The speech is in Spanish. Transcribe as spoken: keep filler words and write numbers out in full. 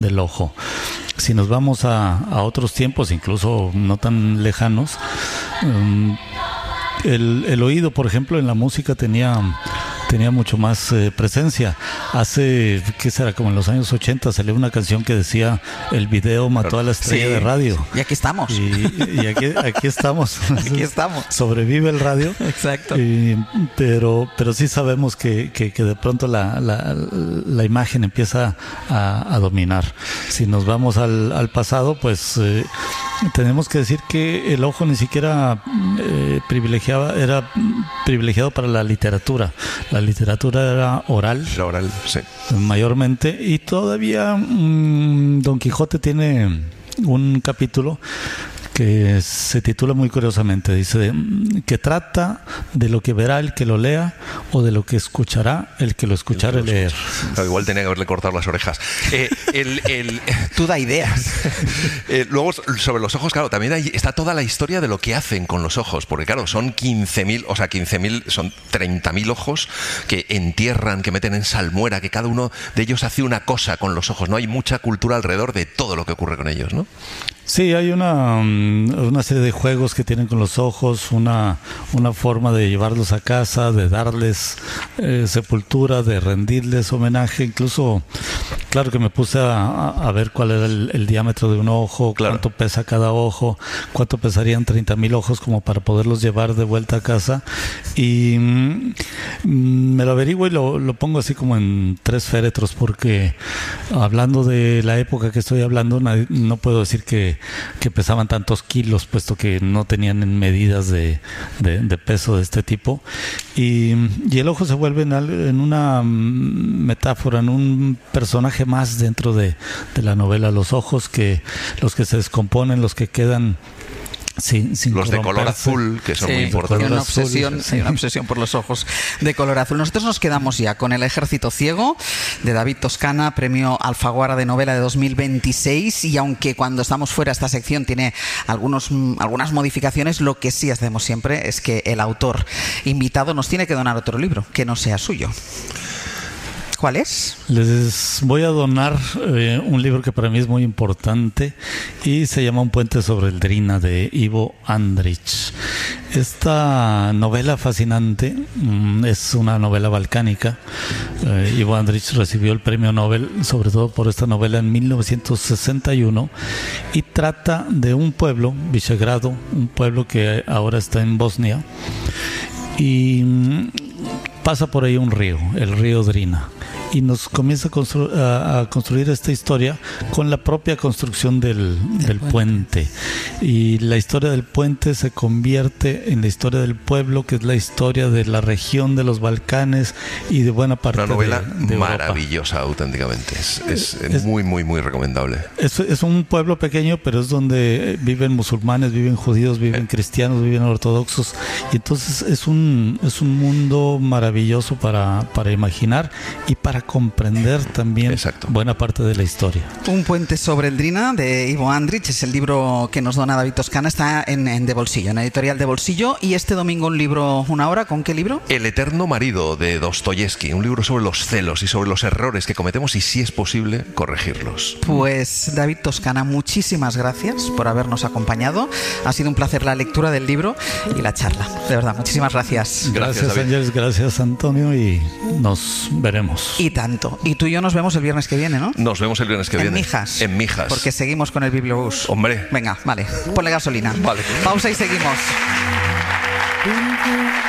del ojo. Si nos vamos a, a otros tiempos, incluso no tan lejanos, um, el, el oído, por ejemplo, en la música tenía... tenía mucho más eh, presencia. Hace, ¿qué será? Como en los años ochenta salió una canción que decía: el video mató a la estrella sí, de radio. Y aquí estamos. Y, y aquí, aquí estamos. Aquí estamos. Sobrevive el radio. Exacto. Y, pero, pero sí sabemos que, que, que de pronto la, la, la imagen empieza a, a dominar. Si nos vamos al, al pasado, pues eh, tenemos que decir que el ojo ni siquiera eh, privilegiaba, era privilegiado para la literatura. La literatura era oral. La oral, sí. Mayormente. Y todavía mmm, Don Quijote tiene un capítulo que se titula muy curiosamente, dice que trata de lo que verá el que lo lea o de lo que escuchará el que lo escuchare leer. Claro, igual tenía que haberle cortado las orejas. Eh, el, el, Tú da ideas. Eh, luego, sobre los ojos, claro, también hay, está toda la historia de lo que hacen con los ojos, porque claro, son quince mil, o sea, quince mil, son treinta mil ojos que entierran, que meten en salmuera, que cada uno de ellos hace una cosa con los ojos, ¿no? Hay mucha cultura alrededor de todo lo que ocurre con ellos, ¿no? Sí, hay una, una serie de juegos que tienen con los ojos, una, una forma de llevarlos a casa, de darles eh, sepultura, de rendirles homenaje. Incluso, claro que me puse a, a ver cuál era el, el diámetro de un ojo, claro. Cuánto pesa cada ojo, cuánto pesarían treinta mil ojos como para poderlos llevar de vuelta a casa. Y mm, me lo averiguo y lo, lo pongo así como en tres féretros, porque hablando de la época que estoy hablando, no, no puedo decir que que pesaban tantos kilos, puesto que no tenían medidas de, de, de peso de este tipo. Y, y el ojo se vuelve en, en una metáfora, en un personaje más dentro de, de la novela. Los ojos, que los que se descomponen, los que quedan Sin, sin los de color azul, que son sí, muy importantes. Hay una obsesión, sí, una obsesión por los ojos de color azul. Nosotros nos quedamos ya con El ejército ciego, de David Toscana, premio Alfaguara de novela de dos mil veintiséis. Y aunque cuando estamos fuera esta sección tiene algunos, algunas modificaciones, lo que sí hacemos siempre es que el autor invitado nos tiene que donar otro libro que no sea suyo. ¿Cuál es? Les voy a donar eh, un libro que para mí es muy importante y se llama Un puente sobre el Drina, de Ivo Andrić. Esta novela fascinante mm, es una novela balcánica. Eh, Ivo Andrić recibió el premio Nobel sobre todo por esta novela en mil novecientos sesenta y uno y trata de un pueblo, Visegrado, un pueblo que ahora está en Bosnia, y mm, pasa por ahí un río, el río Drina. Y nos comienza a, constru- a, a construir esta historia con la propia construcción del, del puente. Y la historia del puente se convierte en la historia del pueblo, que es la historia de la región de los Balcanes y de buena parte de Europa. Una novela maravillosa, auténticamente. Es, es, es muy, muy, muy recomendable. Es, es un pueblo pequeño, pero es donde viven musulmanes, viven judíos, viven eh. cristianos, viven ortodoxos. Y entonces es un, es un mundo maravilloso para, para imaginar y para comprender también Exacto. buena parte de la historia. Un puente sobre el Drina, de Ivo Andrić, es el libro que nos dona David Toscana, está en, en De Bolsillo, en editorial De Bolsillo. Y este domingo un libro, una hora, ¿con qué libro? El eterno marido, de Dostoyevsky, un libro sobre los celos y sobre los errores que cometemos y, si es posible, corregirlos. Pues David Toscana, muchísimas gracias por habernos acompañado. Ha sido un placer la lectura del libro y la charla. De verdad, muchísimas gracias. Gracias, gracias Ángeles, gracias Antonio, y nos veremos. Y tanto. Y tú y yo nos vemos el viernes que viene, ¿no? Nos vemos el viernes que en viene. En Mijas. En Mijas. Porque seguimos con el Bibliobús. Hombre. Venga, vale. Ponle gasolina. Vale. Pausa y seguimos.